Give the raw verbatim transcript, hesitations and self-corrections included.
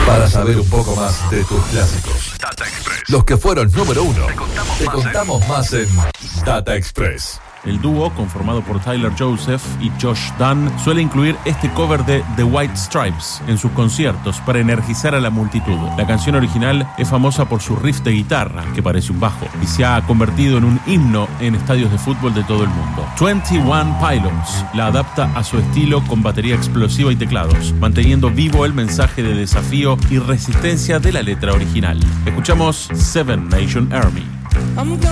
Para saber un poco más de tus clásicos, Data Express. los que fueron número uno, Te contamos te más contamos más en Data Express. El dúo, conformado por Tyler Joseph y Josh Dun, suele incluir este cover de The White Stripes en sus conciertos para energizar a la multitud. La canción original es famosa por su riff de guitarra, que parece un bajo, y se ha convertido en un himno en estadios de fútbol de todo el mundo. veintiuno Pilots la adapta a su estilo con batería explosiva y teclados, manteniendo vivo el mensaje de desafío y resistencia de la letra original. Escuchamos Seven Nation Army.